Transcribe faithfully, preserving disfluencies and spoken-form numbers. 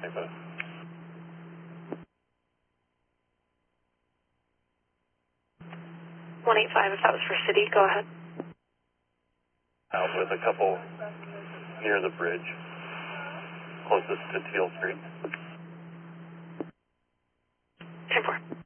Thanks, buddy. one eight five, if that was for city, go ahead. Out with a couple near the bridge, closest to Teal Street. ten four.